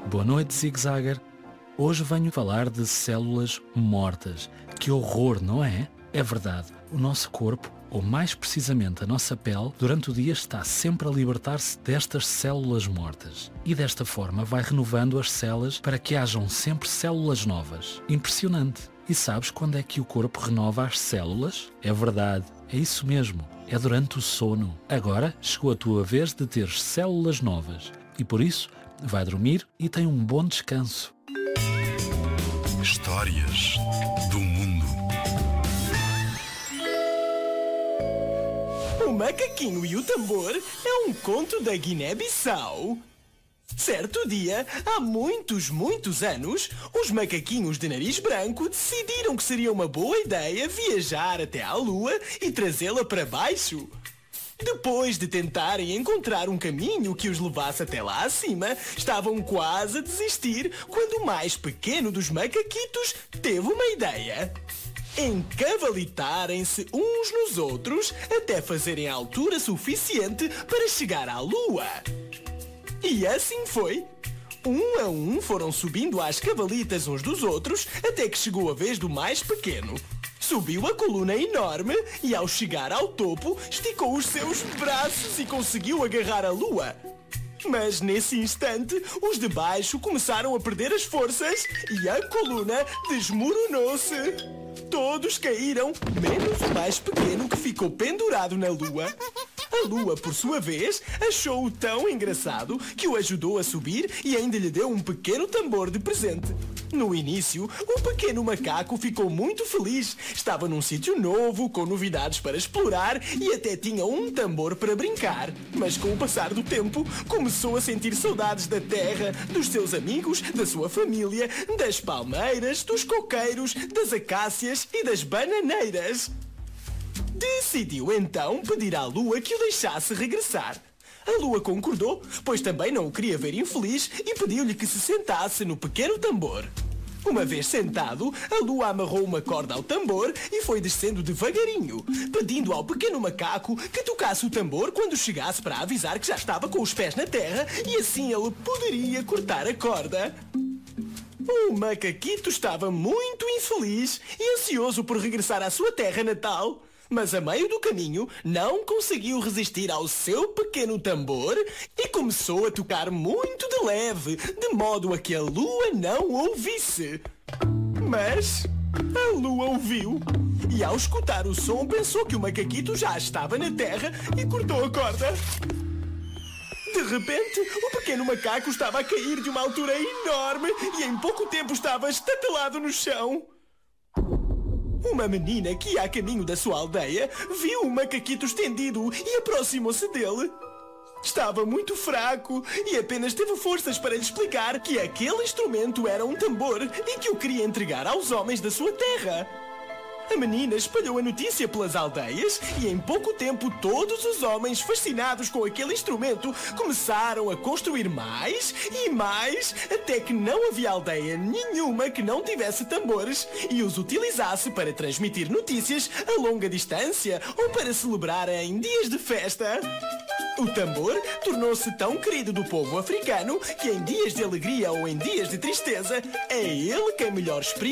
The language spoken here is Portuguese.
Boa noite, Zig-Zagger. Hoje venho falar de células mortas. Que horror, não é? É verdade, o nosso corpo, ou mais precisamente a nossa pele, durante o dia está sempre a libertar-se destas células mortas. E desta forma vai renovando as células para que hajam sempre células novas. Impressionante! E sabes quando é que o corpo renova as células? É verdade, é isso mesmo, é durante o sono. Agora chegou a tua vez de ter células novas. E por isso, vai dormir e tem um bom descanso. Histórias do mundo. O Macaquinho e o Tambor é um conto da Guiné-Bissau. Certo dia, há muitos anos, os macaquinhos de nariz branco decidiram que seria uma boa ideia viajar até à Lua e trazê-la para baixo. Depois de tentarem encontrar um caminho que os levasse até lá acima, estavam quase a desistir quando o mais pequeno dos macaquitos teve uma ideia. Encavalitarem-se uns nos outros até fazerem a altura suficiente para chegar à Lua. E assim foi. Um a um foram subindo às cavalitas uns dos outros até que chegou a vez do mais pequeno. Subiu a coluna enorme e, ao chegar ao topo, esticou os seus braços e conseguiu agarrar a Lua. Mas nesse instante, os de baixo começaram a perder as forças e a coluna desmoronou-se. Todos caíram, menos o mais pequeno que ficou pendurado na Lua. A Lua, por sua vez, achou-o tão engraçado que o ajudou a subir e ainda lhe deu um pequeno tambor de presente. No início, o pequeno macaco ficou muito feliz. Estava num sítio novo, com novidades para explorar e até tinha um tambor para brincar. Mas com o passar do tempo, começou a sentir saudades da terra, dos seus amigos, da sua família, das palmeiras, dos coqueiros, das acácias e das bananeiras. Decidiu então pedir à Lua que o deixasse regressar. A Lua concordou, pois também não o queria ver infeliz e pediu-lhe que se sentasse no pequeno tambor. Uma vez sentado, a Lua amarrou uma corda ao tambor e foi descendo devagarinho, pedindo ao pequeno macaco que tocasse o tambor quando chegasse para avisar que já estava com os pés na terra e assim ele poderia cortar a corda. O macaquito estava muito infeliz e ansioso por regressar à sua terra natal. Mas a meio do caminho não conseguiu resistir ao seu pequeno tambor e começou a tocar muito de leve, de modo a que a Lua não ouvisse. Mas a Lua ouviu e, ao escutar o som, pensou que o macaquito já estava na terra e cortou a corda. De repente, o pequeno macaco estava a cair de uma altura enorme e em pouco tempo estava estatelado no chão. Uma menina que ia a caminho da sua aldeia viu o macaquito estendido e aproximou-se dele. Estava muito fraco e apenas teve forças para lhe explicar que aquele instrumento era um tambor e que o queria entregar aos homens da sua terra. A menina espalhou a notícia pelas aldeias e em pouco tempo todos os homens, fascinados com aquele instrumento, começaram a construir mais e mais, até que não havia aldeia nenhuma que não tivesse tambores e os utilizasse para transmitir notícias a longa distância ou para celebrar em dias de festa. O tambor tornou-se tão querido do povo africano que em dias de alegria ou em dias de tristeza, é ele quem melhor exprime